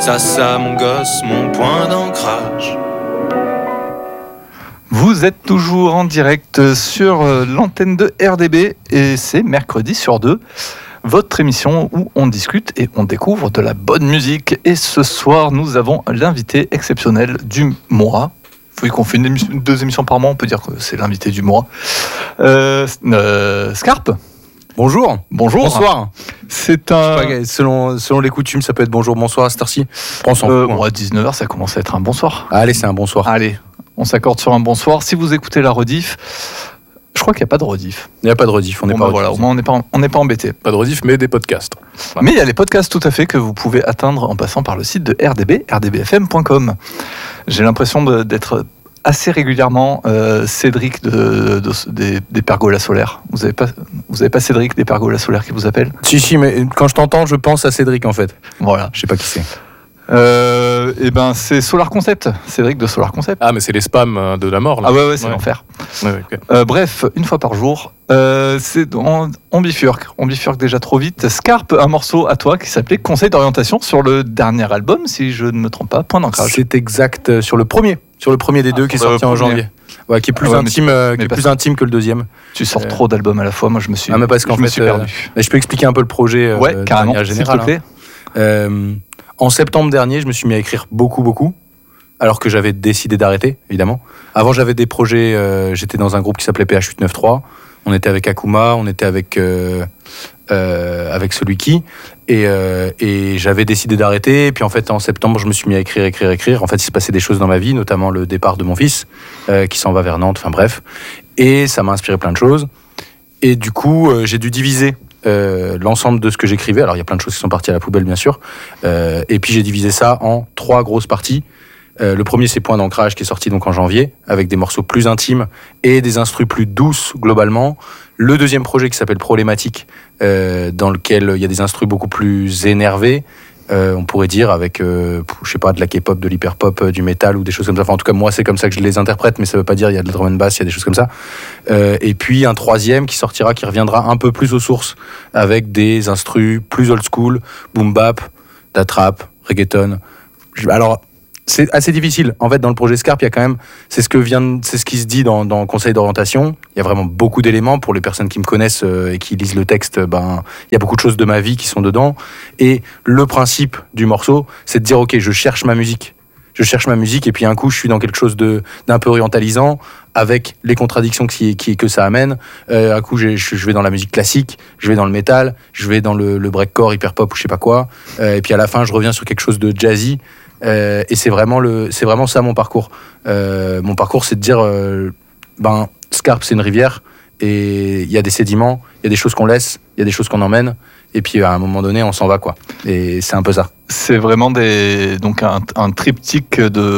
Ça, mon gosse, mon point d'ancrage. Vous êtes toujours en direct sur l'antenne de RDB et c'est mercredi sur 2, votre émission où on discute et on découvre de la bonne musique. Et ce soir, nous avons l'invité exceptionnel du mois. Vu qu'on fait deux émissions par mois, on peut dire que c'est l'invité du mois. Scarpe. Bonjour. Bonsoir. C'est un... Selon les coutumes, ça peut être bonjour, bonsoir à cette heure-ci. À 19h, ça commence à être un bonsoir. Allez, c'est un bonsoir. Allez, on s'accorde sur un bonsoir. Si vous écoutez la rediff, je crois qu'il n'y a pas de rediff. Il n'y a pas de rediff, on n'est pas voilà, au moins on n'est pas embêté. Pas de rediff, mais des podcasts. Mais il y a les podcasts tout à fait que vous pouvez atteindre en passant par le site de RDB, rdbfm.com. J'ai l'impression d'être assez régulièrement Cédric des Pergolas Solaires. Vous avez pas Cédric des Pergolas Solaires qui vous appelle ? Si, mais quand je t'entends, je pense à Cédric en fait. Voilà. Je sais pas qui c'est. Et ben c'est Solar Concept, Cédric de Solar Concept. Ah mais c'est les spams de la mort là. Ah ouais c'est l'enfer. Ouais, okay. Bref, une fois par jour, on bifurque déjà trop vite. Scarpe, un morceau à toi qui s'appelait Conseil d'orientation sur le dernier album, si je ne me trompe pas, Point d'ancrage. C'est exact, sur le premier des deux qui est sorti en janvier. Ouais, qui est plus intime, plus intime que le deuxième. Tu sors trop d'albums à la fois, moi je me suis perdu. Je peux expliquer un peu le projet carrément, de manière générale. S'il te plaît. En septembre dernier, je me suis mis à écrire beaucoup, alors que j'avais décidé d'arrêter, évidemment. Avant, j'avais des projets, j'étais dans un groupe qui s'appelait PH893, on était avec Akuma, on était avec celui qui, et j'avais décidé d'arrêter, et puis en fait, en septembre, je me suis mis à écrire. En fait, il se passait des choses dans ma vie, notamment le départ de mon fils, qui s'en va vers Nantes, enfin bref, et ça m'a inspiré plein de choses, et du coup, j'ai dû diviser l'ensemble de ce que j'écrivais. Alors il y a plein de choses qui sont parties à la poubelle bien sûr, et puis j'ai divisé ça en 3 grosses parties. Le premier c'est Point d'ancrage qui est sorti donc en janvier avec des morceaux plus intimes et des instrus plus douces globalement. Le deuxième projet qui s'appelle Problématique, dans lequel il y a des instrus beaucoup plus énervés, on pourrait dire avec je sais pas, de la K-pop, de l'hyper-pop, du métal ou des choses comme ça. Enfin, en tout cas moi c'est comme ça que je les interprète, mais ça veut pas dire il y a de la drum and bass, il y a des choses comme ça. Et puis un troisième qui sortira, qui reviendra un peu plus aux sources avec des instrus plus old school, boom bap, da trap, reggaeton. Alors c'est assez difficile. En fait, dans le projet Scarpe, il y a quand même, c'est ce qui se dit dans Conseil d'orientation. Il y a vraiment beaucoup d'éléments pour les personnes qui me connaissent et qui lisent le texte. Il y a beaucoup de choses de ma vie qui sont dedans. Et le principe du morceau, c'est de dire ok, je cherche ma musique, et puis un coup, je suis dans quelque chose d'un peu orientalisant, avec les contradictions que ça amène. Un coup, je vais dans la musique classique, je vais dans le métal, je vais dans le breakcore, hyper pop ou je sais pas quoi. Et puis à la fin, je reviens sur quelque chose de jazzy. Et c'est vraiment ça mon parcours. Mon parcours, c'est de dire Scarpe, c'est une rivière et il y a des sédiments, il y a des choses qu'on laisse, il y a des choses qu'on emmène, et puis à un moment donné, on s'en va quoi. Et c'est un peu ça. C'est vraiment donc un triptyque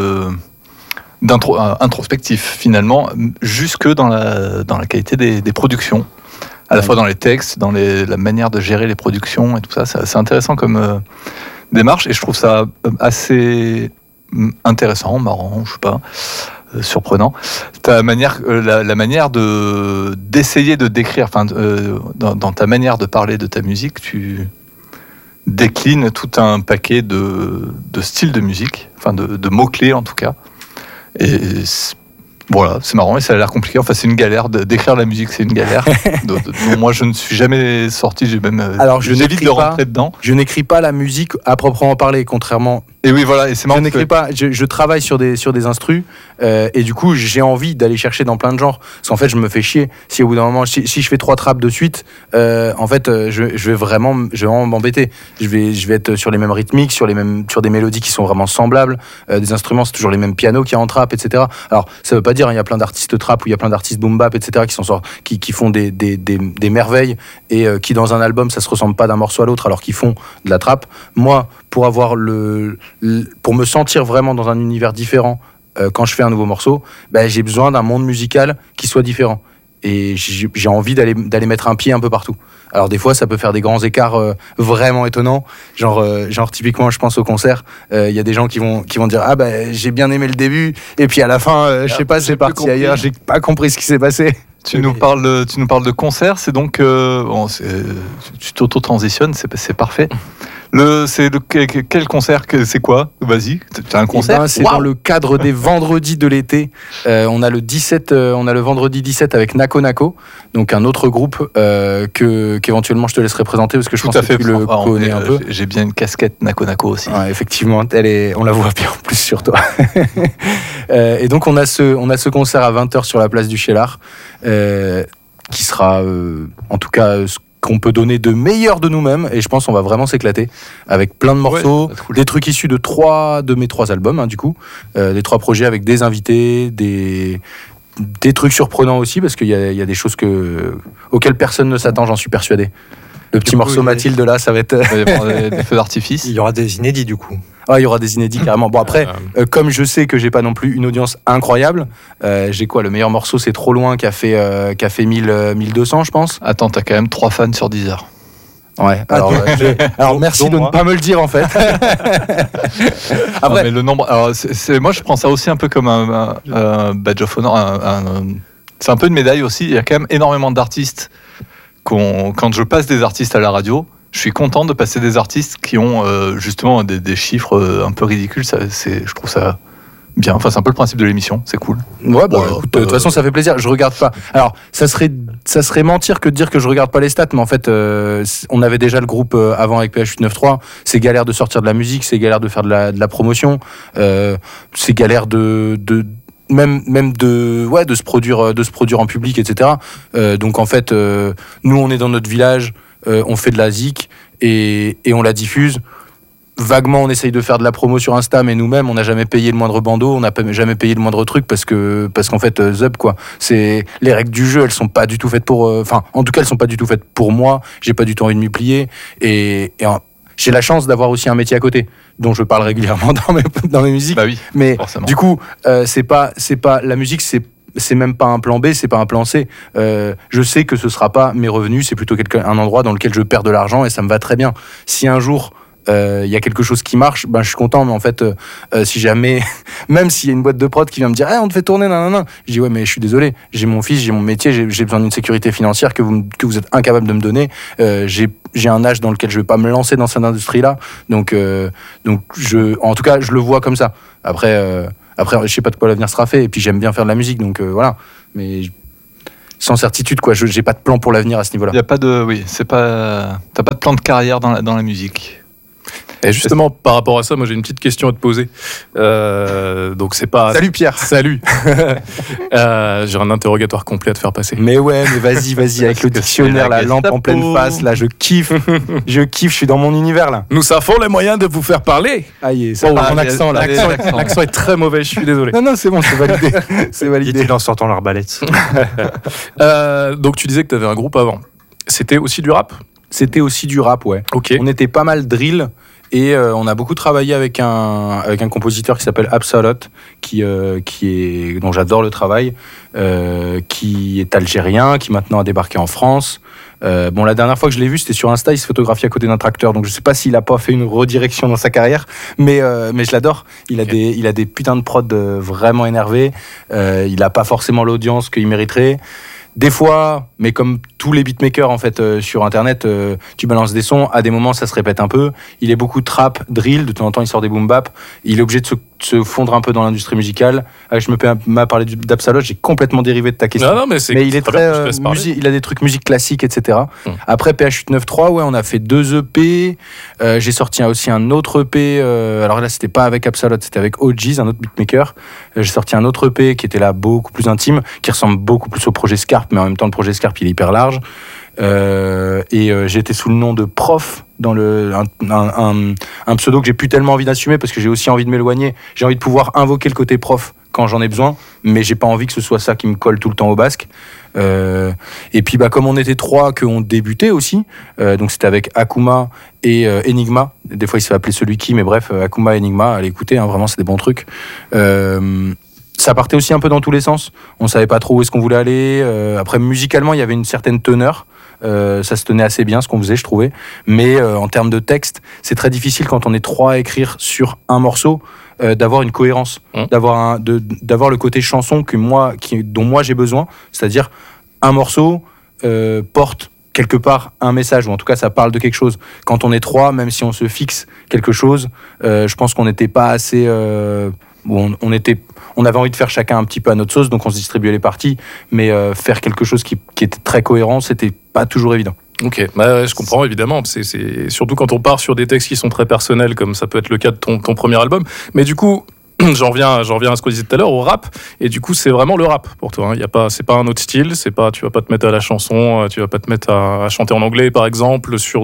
introspectif finalement, jusque dans la qualité des productions, à la fois dans les textes, dans la manière de gérer les productions et tout ça. C'est intéressant comme démarche, et je trouve ça assez intéressant, marrant, je sais pas, surprenant. La manière d'essayer de décrire, dans ta manière de parler de ta musique, tu déclines tout un paquet de styles de musique, de mots-clés en tout cas. Et voilà, c'est marrant et ça a l'air compliqué. Enfin, c'est une galère d'écrire la musique, c'est une galère. dont moi, je ne suis jamais sorti. J'évite de rentrer dedans. Je n'écris pas la musique à proprement parler, contrairement. Et oui, voilà. Et c'est marrant. Je n'écris pas. Je travaille sur des instrus et du coup, j'ai envie d'aller chercher dans plein de genres. Parce qu'en fait, je me fais chier. Si au bout d'un moment, si je fais 3 traps de suite, en fait, je vais vraiment m'embêter. Je vais être sur les mêmes rythmiques, sur des mélodies qui sont vraiment semblables. Des instruments, c'est toujours les mêmes pianos qu'il y a en trap, etc. Alors, ça veut pas dire, il y a plein d'artistes trap ou il y a plein d'artistes boom bap, etc. qui font des merveilles et qui dans un album ça se ressemble pas d'un morceau à l'autre alors qu'ils font de la trap. Moi, pour me sentir vraiment dans un univers différent quand je fais un nouveau morceau, j'ai besoin d'un monde musical qui soit différent et j'ai envie d'aller mettre un pied un peu partout. Alors des fois ça peut faire des grands écarts vraiment étonnants, genre typiquement je pense au concert, il y a des gens qui vont dire j'ai bien aimé le début et puis à la fin je sais pas, c'est parti ailleurs, j'ai pas compris ce qui s'est passé. Tu nous parles de concert, c'est donc tu t'auto-transitionnes, c'est parfait. Quel concert, c'est quoi? Vas-y, t'as un concert? C'est dans le cadre des vendredis de l'été. On a le vendredi 17 avec Nako Nako, donc un autre groupe qu'éventuellement je te laisserai présenter parce que je pense que tu le connais un peu. J'ai bien une casquette Nako Nako aussi. Ouais, effectivement, on la voit bien en plus sur toi. Et donc on a ce concert à 20h sur la place du Cheylard, qui sera en tout cas ce qu'on peut donner de meilleur de nous-mêmes, et je pense qu'on va vraiment s'éclater avec plein de morceaux, cool. Des trucs issus de mes 3 albums, du coup, des 3 projets avec des invités, des trucs surprenants aussi, parce qu'il y a des choses auxquelles personne ne s'attend, j'en suis persuadé. Le petit morceau Mathilde là, ça va être des feux d'artifice. Il y aura des inédits du coup. Ah, il y aura des inédits carrément. Bon après, comme je sais que j'ai pas non plus une audience incroyable, j'ai quoi? Le meilleur morceau c'est Trop Loin qui a fait 1200 je pense. Attends, t'as quand même 3 fans sur Deezer. Ouais. Alors merci de ne pas me le dire en fait. Après, non, mais le nombre. Alors moi je prends ça aussi un peu comme un badge of honor. C'est un peu une médaille aussi. Il y a quand même énormément d'artistes. Quand je passe des artistes à la radio, je suis content de passer des artistes qui ont justement des chiffres un peu ridicules. Je trouve ça bien. Enfin, c'est un peu le principe de l'émission. C'est cool. Ouais, écoute, de toute façon, ça fait plaisir. Je regarde pas. Alors, ça serait mentir que de dire que je regarde pas les stats, mais en fait, on avait déjà le groupe avant avec PH893. C'est galère de sortir de la musique, c'est galère de faire de la promotion, c'est galère même de se produire en public, etc. Donc en fait, nous on est dans notre village, on fait de la zik et on la diffuse. Vaguement, on essaye de faire de la promo sur Insta, mais nous-mêmes, on n'a jamais payé le moindre bandeau, on n'a jamais payé le moindre truc parce qu'en fait, Zub, quoi. C'est les règles du jeu, elles sont pas du tout faites pour. En tout cas, elles sont pas du tout faites pour moi. J'ai pas du tout envie de m'y plier et j'ai la chance d'avoir aussi un métier à côté dont je parle régulièrement dans mes musiques. Bah oui, mais forcément. Du coup, c'est pas la musique, c'est même pas un plan B, c'est pas un plan C. Je sais que ce sera pas mes revenus, c'est plutôt un endroit dans lequel je perds de l'argent et ça me va très bien. Si un jour y a quelque chose qui marche, je suis content, mais en fait, si jamais, même s'il y a une boîte de prod qui vient me dire on te fait tourner, nanana, je dis ouais, mais je suis désolé, j'ai mon fils, j'ai mon métier, j'ai besoin d'une sécurité financière que vous êtes incapable de me donner. J'ai un âge dans lequel je vais pas me lancer dans cette industrie-là, donc en tout cas, je le vois comme ça. Après, je sais pas de quoi l'avenir sera fait, et puis j'aime bien faire de la musique, donc voilà. Mais sans certitude, quoi. J'ai pas de plan pour l'avenir à ce niveau-là. Y a pas de, t'as pas de plan de carrière dans la musique. Et justement, par rapport à ça, moi j'ai une petite question à te poser. Donc c'est pas. Salut Pierre. Salut. J'ai un interrogatoire complet à te faire passer. Mais ouais, mais vas-y, avec le dictionnaire, la lampe en pleine face, là, je kiffe, je suis dans mon univers là. Nous avons les moyens de vous faire parler. Aïe, c'est mon accent là. L'accent est très mauvais, je suis désolé. Non, c'est bon, c'est validé. C'est validé. Dit-il en sortant l'arbalète. Donc tu disais que tu avais un groupe avant. C'était aussi du rap? C'était aussi du rap, ouais. Ok. On était pas mal drill. Et on a beaucoup travaillé avec un compositeur qui s'appelle Absolute, dont j'adore le travail, qui est algérien, qui maintenant a débarqué en France. La dernière fois que je l'ai vu, c'était sur Insta, il se photographie à côté d'un tracteur, donc je sais pas s'il a pas fait une redirection dans sa carrière, mais je l'adore. Il a des putains de prods vraiment énervés. Il a pas forcément l'audience qu'il mériterait. Des fois, mais comme tous les beatmakers en fait sur internet, tu balances des sons, à des moments ça se répète un peu. Il est beaucoup trap, drill, de temps en temps il sort des boom bap. Il est obligé de se fondre un peu dans l'industrie musicale. Je m'as parlé d'Absalot, j'ai complètement dérivé de ta question. Non, mais il est très il a des trucs musique classique, etc. Après PH893, ouais, on a fait 2 EP. J'ai sorti aussi un autre EP. Alors là, c'était pas avec Absalot, c'était avec OGs, un autre beatmaker. J'ai sorti un autre EP qui était là beaucoup plus intime, qui ressemble beaucoup plus au projet Scarpe, mais en même temps le projet Scarpe il est hyper large. J'étais sous le nom de Prof dans un pseudo que j'ai plus tellement envie d'assumer parce que j'ai aussi envie de m'éloigner. J'ai envie de pouvoir invoquer le côté prof quand j'en ai besoin, mais j'ai pas envie que ce soit ça qui me colle tout le temps au basque. Et puis comme on était 3 qu'on débutait aussi, donc c'était avec Akuma et Enigma. Des fois il se fait appeler celui qui, mais bref, Akuma et Enigma, allez écouter, vraiment c'est des bons trucs. Ça partait aussi un peu dans tous les sens. On savait pas trop où est-ce qu'on voulait aller. Après, musicalement, il y avait une certaine teneur. Ça se tenait assez bien, ce qu'on faisait, je trouvais. Mais en termes de texte, c'est très difficile quand on est 3 à écrire sur un morceau, d'avoir une cohérence, d'avoir le côté chanson dont moi j'ai besoin. C'est-à-dire, un morceau porte quelque part un message, ou en tout cas ça parle de quelque chose. Quand on est 3, même si on se fixe quelque chose, je pense qu'on n'était pas assez... on avait envie de faire chacun un petit peu à notre sauce, donc on se distribuait les parties, mais faire quelque chose qui était très cohérent, c'était pas toujours évident. Ok, ouais, je comprends évidemment. C'est surtout quand on part sur des textes qui sont très personnels, comme ça peut être le cas de ton premier album. Mais du coup, j'en reviens à ce qu'on disait tout à l'heure, au rap. Et du coup, c'est vraiment le rap pour toi. C'est pas un autre style. Tu vas pas te mettre à la chanson. Tu vas pas te mettre à chanter en anglais, par exemple, sur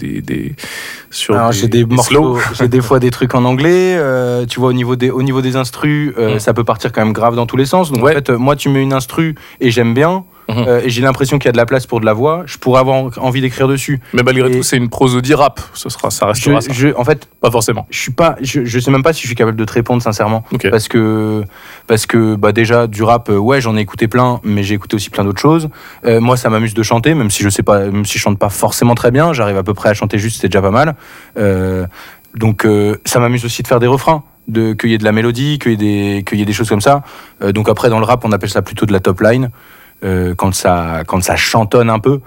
j'ai des morceaux, j'ai des fois des trucs en anglais. Tu vois, au niveau des instrus, ça peut partir quand même grave dans tous les sens. Donc en fait, moi, tu mets une instru et j'aime bien. Et j'ai l'impression qu'il y a de la place pour de la voix, je pourrais avoir envie d'écrire dessus. Mais malgré tout, c'est une prosodie rap, ça restera ça. En fait, pas forcément. Je sais même pas si je suis capable de te répondre sincèrement, parce que déjà du rap, j'en ai écouté plein, mais j'ai écouté aussi plein d'autres choses. Moi, ça m'amuse de chanter, même si je chante pas forcément très bien, j'arrive à peu près à chanter juste, c'est déjà pas mal. Donc ça m'amuse aussi de faire des refrains. Qu'il y ait de la mélodie, qu'il y ait des choses comme ça. Donc après, dans le rap, on appelle ça plutôt de la top line. Quand ça chantonne un peu.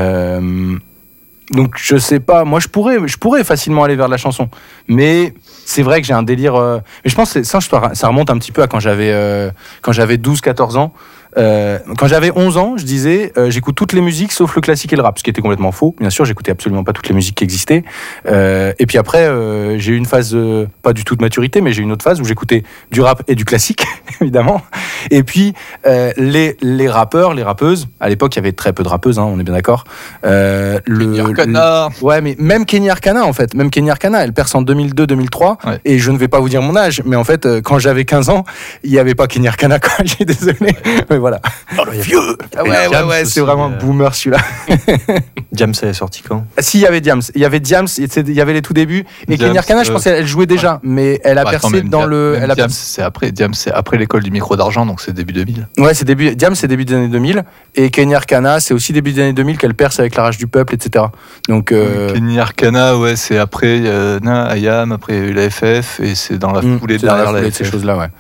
Donc je sais pas, moi je pourrais facilement aller vers de la chanson, mais c'est vrai que j'ai un délire. Mais je pense que ça remonte un petit peu à quand j'avais 12-14 ans. Quand j'avais 11 ans, je disais j'écoute toutes les musiques sauf le classique et le rap, ce qui était complètement faux. Bien sûr, j'écoutais absolument pas toutes les musiques qui existaient. Et puis après, j'ai eu une phase pas du tout de maturité, mais j'ai eu une autre phase où j'écoutais du rap et du classique, évidemment. Et puis les rappeurs, les rappeuses. À l'époque, il y avait très peu de rappeuses, on est bien d'accord. Kenny Arcana. Ouais, mais même Kenny Arcana, en fait, elle perce en 2002-2003. Ouais. Et je ne vais pas vous dire mon âge, mais en fait, quand j'avais 15 ans, il n'y avait pas Kenny Arcana. Je suis désolé. Mais voilà. Oh, le vieux. Ouais, c'est vraiment boomer celui-là. Diams, elle est sortie quand? Si, il y avait Diams, il y avait les tout débuts. Et Kenny Arcana, je pensais qu'elle jouait déjà, mais elle a percé dans le. Diams, c'est après l'école du micro d'argent, donc c'est début 2000. Ouais, Diams, c'est début des années 2000, et Kenny Arcana, c'est aussi début des années 2000 qu'elle perce avec La Rage du Peuple, etc. Donc Kenny Arcana, c'est après IAM, après il y a eu la FF, et c'est dans la foulée derrière la FF. Ces choses-là, ouais.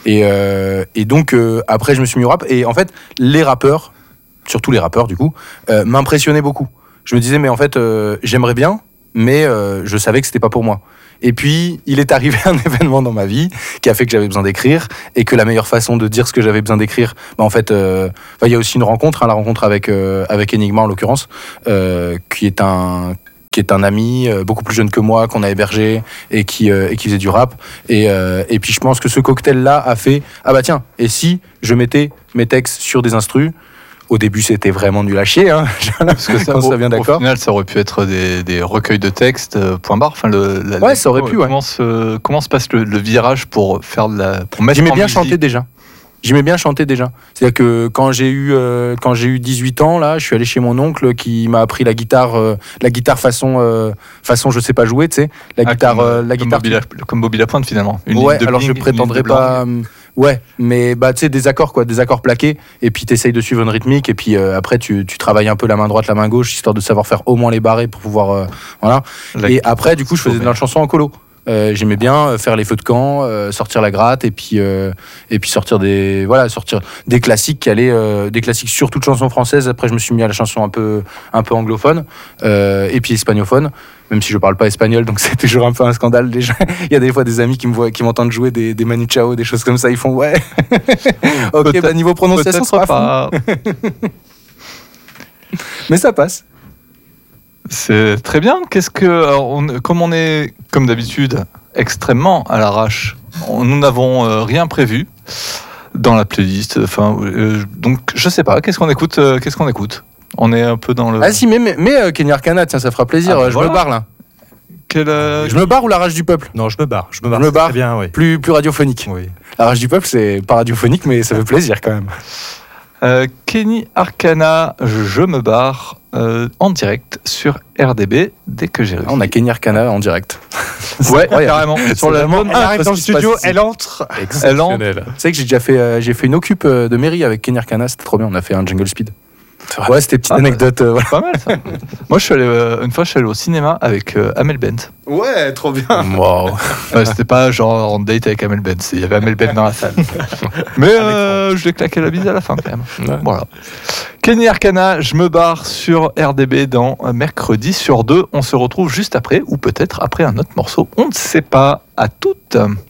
Et donc après je me suis mis au rap, et en fait les rappeurs, surtout les rappeurs du coup, m'impressionnaient beaucoup. Je me disais mais en fait j'aimerais bien, mais je savais que c'était pas pour moi. Et puis il est arrivé un événement dans ma vie qui a fait que j'avais besoin d'écrire, et que la meilleure façon de dire ce que j'avais besoin d'écrire, en fait il y a aussi une rencontre, la rencontre avec Enigma en l'occurrence, qui est un ami beaucoup plus jeune que moi, qu'on a hébergé et qui faisait du rap, et puis je pense que ce cocktail là a fait tiens, et si je mettais mes textes sur des instrus. Au début, c'était vraiment nul à chier, parce que ça, ça vient d'accord. Au final, ça aurait pu être des recueils de textes, point barre. Enfin, ça aurait pu. Ouais. Comment se passe le virage pour faire pour mettre J'aimais bien chanter déjà. C'est-à-dire que quand j'ai eu 18 ans, là, je suis allé chez mon oncle qui m'a appris la guitare façon je sais pas jouer, tu sais, la guitare comme Bobby Lapointe finalement. Alors je prétendrais pas. Ouais, mais tu sais, des accords plaqués, et puis t'essayes de suivre une rythmique, et puis après tu travailles un peu la main droite, la main gauche, histoire de savoir faire au moins les barrés pour pouvoir voilà. Et après du coup je faisais de la chanson en colo. J'aimais bien faire les feux de camp, sortir la gratte, et puis sortir des classiques des classiques surtout de chansons françaises. Après je me suis mis à la chanson un peu anglophone, et puis espagnolphone, même si je parle pas espagnol, donc c'est toujours un peu un scandale déjà. Il y a des fois des amis qui m'entendent jouer des Manu Chao, des choses comme ça, ils font ouais. Ok, niveau prononciation c'est pas fou. Mais ça passe. C'est très bien. Comme on est, comme d'habitude, extrêmement à l'arrache, nous n'avons rien prévu dans la playlist. Donc, je sais pas. Qu'est-ce qu'on écoute On est un peu dans le. Ah si, mais Kenny Arcana, tiens, ça fera plaisir. Me barre là. Je me barre ou La Rage du Peuple? Non, je me barre. Très bien, oui. Plus radiophonique. Oui. La Rage du Peuple, c'est pas radiophonique, mais ça fait plaisir quand même. Kenny Arcana, je me barre en direct sur RDB dès que j'ai réussi. On a Kenny Arcana en direct. Ouais, carrément. Sur elle arrive dans le studio, elle entre. Tu sais que j'ai fait une occupe de mairie avec Kenny Arcana, c'était trop bien, on a fait un jungle speed. Ouais, c'était petite anecdote. Voilà. Pas mal ça. Moi, une fois, je suis allé au cinéma avec Amel Bent. Ouais, trop bien. Waouh. C'était pas genre en date avec Amel Bent, il y avait Amel Bent dans la salle. Mais je lui ai claqué la bise à la fin quand même. Ouais. Voilà. Kenny Arcana, je me barre sur RDB dans Mercredi sur 2. On se retrouve juste après, ou peut-être après un autre morceau. On ne sait pas. À toutes.